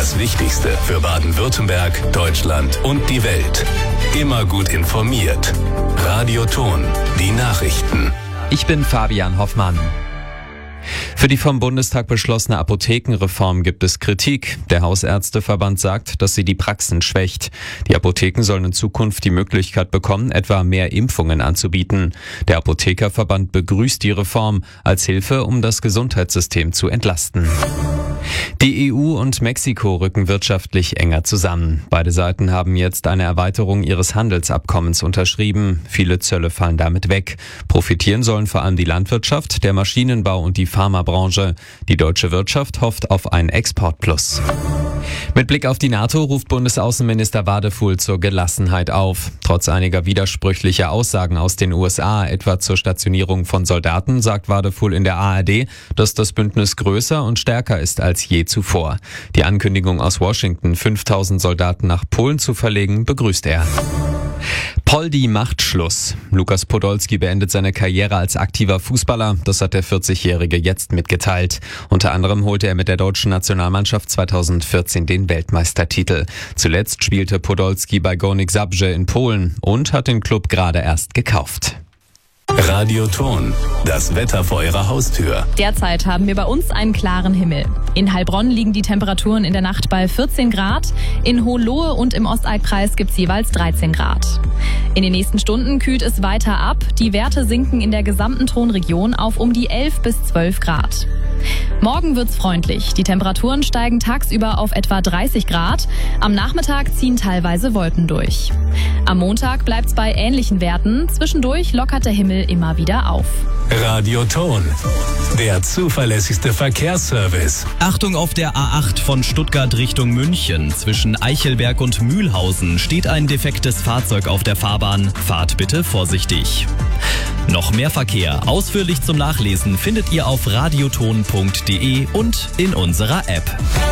Das Wichtigste für Baden-Württemberg, Deutschland und die Welt. Immer gut informiert. Radio Ton, die Nachrichten. Ich bin Fabian Hoffmann. Für die vom Bundestag beschlossene Apothekenreform gibt es Kritik. Der Hausärzteverband sagt, dass sie die Praxen schwächt. Die Apotheken sollen in Zukunft die Möglichkeit bekommen, etwa mehr Impfungen anzubieten. Der Apothekerverband begrüßt die Reform als Hilfe, um das Gesundheitssystem zu entlasten. Die EU und Mexiko rücken wirtschaftlich enger zusammen. Beide Seiten haben jetzt eine Erweiterung ihres Handelsabkommens unterschrieben. Viele Zölle fallen damit weg. Profitieren sollen vor allem die Landwirtschaft, der Maschinenbau und die Pharmabranche. Die deutsche Wirtschaft hofft auf ein Exportplus. Mit Blick auf die NATO ruft Bundesaußenminister Wadefuhl zur Gelassenheit auf. Trotz einiger widersprüchlicher Aussagen aus den USA, etwa zur Stationierung von Soldaten, sagt Wadefuhl in der ARD, dass das Bündnis größer und stärker ist als je zuvor. Die Ankündigung aus Washington, 5000 Soldaten nach Polen zu verlegen, begrüßt er. Poldi macht Schluss. Lukas Podolski beendet seine Karriere als aktiver Fußballer. Das hat der 40-Jährige jetzt mitgeteilt. Unter anderem holte er mit der deutschen Nationalmannschaft 2014 den Weltmeistertitel. Zuletzt spielte Podolski bei Górnik Zabrze in Polen und hat den Klub gerade erst gekauft. Radio Ton, das Wetter vor Ihrer Haustür. Derzeit haben wir bei uns einen klaren Himmel. In Heilbronn liegen die Temperaturen in der Nacht bei 14 Grad. In Hohenlohe und im Ostalbkreis gibt es jeweils 13 Grad. In den nächsten Stunden kühlt es weiter ab. Die Werte sinken in der gesamten Tonregion auf um die 11 bis 12 Grad. Morgen wird's freundlich. Die Temperaturen steigen tagsüber auf etwa 30 Grad. Am Nachmittag ziehen teilweise Wolken durch. Am Montag bleibt's bei ähnlichen Werten. Zwischendurch lockert der Himmel immer wieder auf. Radio Ton, der zuverlässigste Verkehrsservice. Achtung, auf der A8 von Stuttgart Richtung München. Zwischen Eichelberg und Mühlhausen steht ein defektes Fahrzeug auf der Fahrbahn. Fahrt bitte vorsichtig. Noch mehr Verkehr, ausführlich zum Nachlesen, findet ihr auf radioton.de und in unserer App.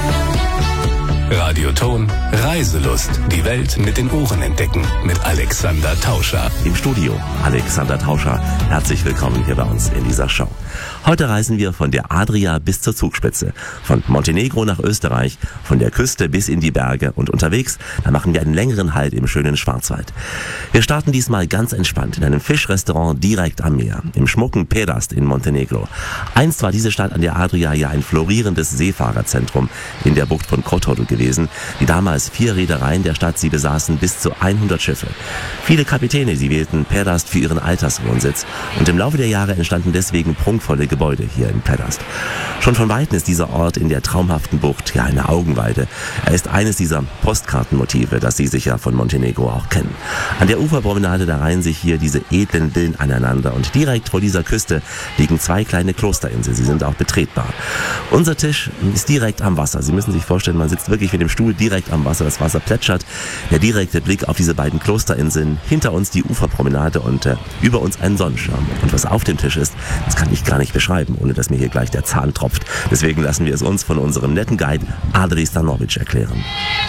Radio Ton, Reiselust. Die Welt mit den Ohren entdecken. Mit Alexander Tauscher. Im Studio Alexander Tauscher. Herzlich willkommen hier bei uns in dieser Show. Heute reisen wir von der Adria bis zur Zugspitze, von Montenegro nach Österreich, von der Küste bis in die Berge und unterwegs, da machen wir einen längeren Halt im schönen Schwarzwald. Wir starten diesmal ganz entspannt in einem Fischrestaurant direkt am Meer, im schmucken Perast in Montenegro. Einst war diese Stadt an der Adria ja ein florierendes Seefahrerzentrum in der Bucht von Kotor gewesen. Die damals 4 Reedereien der Stadt, sie besaßen bis zu 100 Schiffe. Viele Kapitäne, sie wählten Perast für ihren Alterswohnsitz und im Laufe der Jahre entstanden deswegen prunkvolle Gebäude hier in Perast. Schon von Weitem ist dieser Ort in der traumhaften Bucht ja eine Augenweide. Er ist eines dieser Postkartenmotive, das Sie sicher von Montenegro auch kennen. An der Uferpromenade, da reihen sich hier diese edlen Villen aneinander und direkt vor dieser Küste liegen 2 kleine Klosterinseln. Sie sind auch betretbar. Unser Tisch ist direkt am Wasser. Sie müssen sich vorstellen, man sitzt wirklich mit dem Stuhl direkt am Wasser. Das Wasser plätschert. Der direkte Blick auf diese beiden Klosterinseln. Hinter uns die Uferpromenade und über uns ein Sonnenschirm. Und was auf dem Tisch ist, das kann ich gar nicht beschreiben, ohne dass mir hier gleich der Zahn tropft. Deswegen lassen wir es uns von unserem netten Guide Adri Stanovic erklären.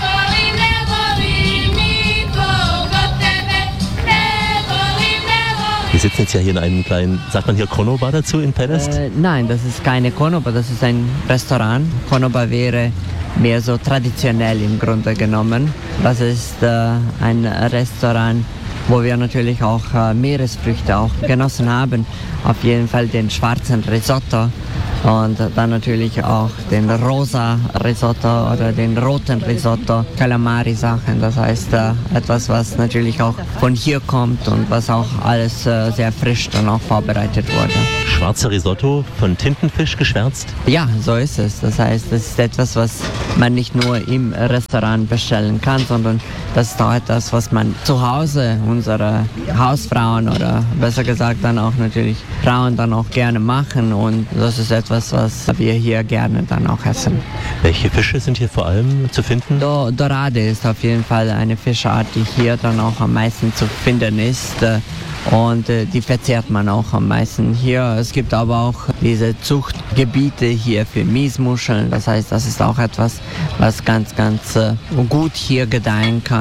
Wir sitzen jetzt ja hier in einem kleinen, sagt man hier Konoba dazu in Perast? Nein, das ist keine Konoba, das ist ein Restaurant. Konoba wäre mehr so traditionell im Grunde genommen. Das ist ein Restaurant, wo wir natürlich auch Meeresfrüchte auch genossen haben. Auf jeden Fall den schwarzen Risotto und dann natürlich auch den rosa Risotto oder den roten Risotto, Calamari-Sachen. Das heißt etwas, was natürlich auch von hier kommt und was auch alles sehr frisch dann auch vorbereitet wurde. Schwarzer Risotto von Tintenfisch geschwärzt? Ja, so ist es. Das heißt, das ist etwas, was man nicht nur im Restaurant bestellen kann, sondern das ist auch etwas, was man zu Hause, unsere Hausfrauen oder besser gesagt dann auch natürlich Frauen dann auch gerne machen und das ist etwas, was wir hier gerne dann auch essen. Welche Fische sind hier vor allem zu finden? Dorade ist auf jeden Fall eine Fischart, die hier dann auch am meisten zu finden ist. Und die verzehrt man auch am meisten hier. Es gibt aber auch diese Zuchtgebiete hier für Miesmuscheln. Das heißt, das ist auch etwas, was ganz gut hier gedeihen kann.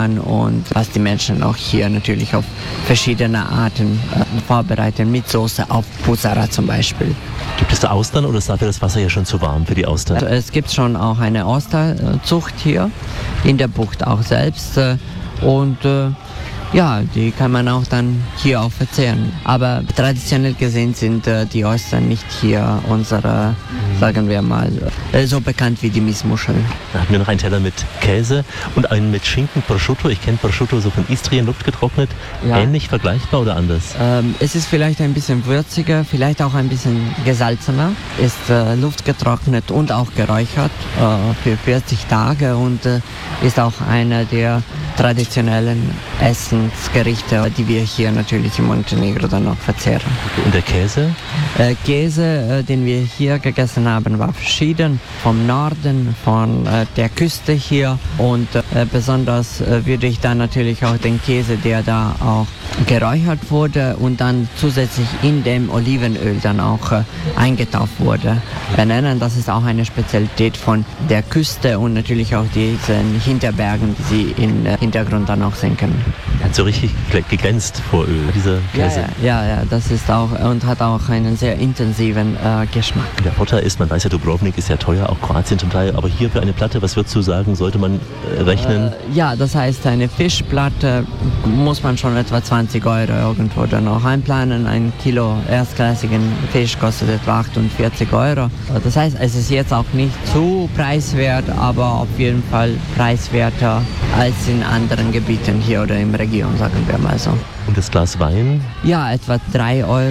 kann und was die Menschen auch hier natürlich auf verschiedene Arten vorbereiten, mit Soße auf Pusara zum Beispiel. Gibt es da Austern oder ist dafür das Wasser ja schon zu warm für die Austern? Also es gibt schon auch eine Austerzucht hier, in der Bucht auch selbst und ja, die kann man auch dann hier auch verzehren. Aber traditionell gesehen sind die Austern nicht hier unsere, sagen wir mal, so bekannt wie die Miesmuscheln. Da hatten wir noch einen Teller mit Käse und einen mit Schinken Prosciutto. Ich kenne Prosciutto so von Istrien, luftgetrocknet. Ja. Ähnlich, vergleichbar oder anders? Es ist vielleicht ein bisschen würziger, vielleicht auch ein bisschen gesalzener. Ist luftgetrocknet und auch geräuchert für 40 Tage und ist auch einer der traditionellen Essensgerichte, die wir hier natürlich in Montenegro dann noch verzehren. Und der Käse? Käse, den wir hier gegessen haben, war verschieden. Vom Norden, von der Küste hier und besonders würde ich dann natürlich auch den Käse, der da auch geräuchert wurde und dann zusätzlich in dem Olivenöl dann auch eingetaucht wurde, benennen. Das ist auch eine Spezialität von der Küste und natürlich auch diesen Hinterbergen, die Sie im Hintergrund dann auch sehen können. Hat so richtig geglänzt vor Öl, dieser Käse. Ja, das ist auch und hat auch einen sehr intensiven Geschmack. Der Vorteil ist, man weiß ja, Dubrovnik ist ja teuer, auch Kroatien zum Teil, aber hier für eine Platte, was würdest du sagen, sollte man rechnen? Ja, das heißt, eine Fischplatte muss man schon etwa 20 € irgendwo dann auch einplanen. Ein Kilo erstklassigen Fisch kostet etwa 48 €. Das heißt, es ist jetzt auch nicht zu preiswert, aber auf jeden Fall preiswerter als in anderen Gebieten hier oder im Region, sagen wir mal so. Und das Glas Wein? Ja, etwa 3 €,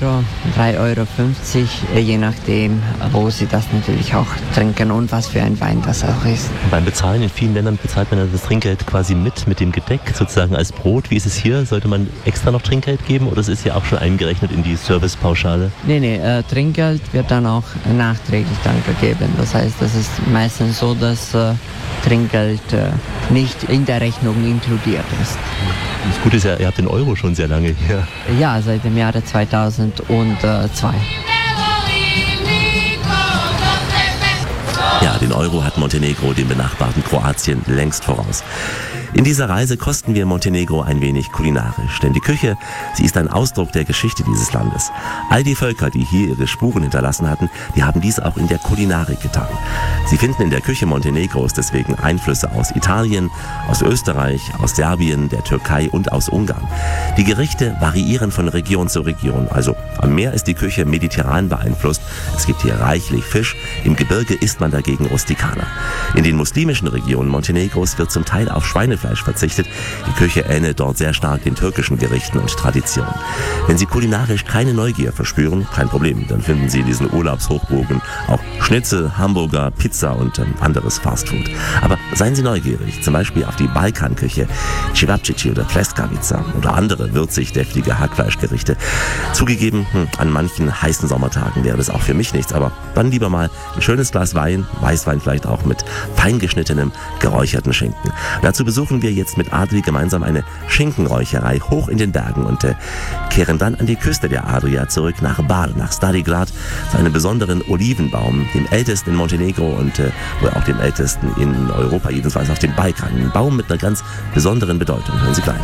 3,50 €, je nachdem, wo Sie das natürlich auch trinken und was für ein Wein das auch ist. Und beim Bezahlen in vielen Ländern bezahlt man das Trinkgeld quasi mit dem Gedeck, sozusagen als Brot. Wie ist es hier? Sollte man extra noch Trinkgeld geben oder ist es hier auch schon eingerechnet in die Servicepauschale? Nee, Trinkgeld wird dann auch nachträglich dann gegeben. Das heißt, das ist meistens so, dass Trinkgeld nicht in der Rechnung inkludiert ist. Das Gute ist ja, ihr habt den Euro schon sehr lange hier. Ja, seit dem Jahre 2002. Ja, den Euro hat Montenegro dem benachbarten Kroatien längst voraus. In dieser Reise kosten wir Montenegro ein wenig kulinarisch, denn die Küche, sie ist ein Ausdruck der Geschichte dieses Landes. All die Völker, die hier ihre Spuren hinterlassen hatten, die haben dies auch in der Kulinarik getan. Sie finden in der Küche Montenegros deswegen Einflüsse aus Italien, aus Österreich, aus Serbien, der Türkei und aus Ungarn. Die Gerichte variieren von Region zu Region, also am Meer ist die Küche mediterran beeinflusst, es gibt hier reichlich Fisch, im Gebirge isst man dagegen rustikaner. In den muslimischen Regionen Montenegros wird zum Teil auf Schweinefleisch verzichtet. Die Küche ähnelt dort sehr stark den türkischen Gerichten und Traditionen. Wenn Sie kulinarisch keine Neugier verspüren, kein Problem, dann finden Sie in diesen Urlaubshochburgen auch Schnitzel, Hamburger, Pizza und anderes Fastfood. Aber seien Sie neugierig, zum Beispiel auf die Balkanküche, Cevapcici oder Pljeskavica oder andere würzig deftige Hackfleischgerichte. Zugegeben, an manchen heißen Sommertagen wäre das auch für mich nichts, aber dann lieber mal ein schönes Glas Wein, Weißwein vielleicht auch mit feingeschnittenem, geräucherten Schinken. Dazu besuchen wir jetzt mit Adri gemeinsam eine Schinkenräucherei hoch in den Bergen und kehren dann an die Küste der Adria zurück nach Bar, nach Stari Grad, zu einem besonderen Olivenbaum, dem ältesten in Montenegro und wohl auch dem ältesten in Europa, jedenfalls auf dem Balkan. Ein Baum mit einer ganz besonderen Bedeutung. Hören Sie gleich.